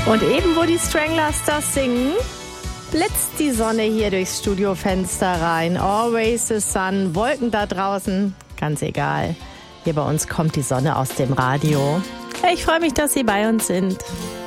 Und eben, wo die Stranglers das singen, blitzt die Sonne hier durchs Studiofenster rein. Always the sun. Wolken da draußen, ganz egal. Hier bei uns kommt die Sonne aus dem Radio. Ich freue mich, dass Sie bei uns sind.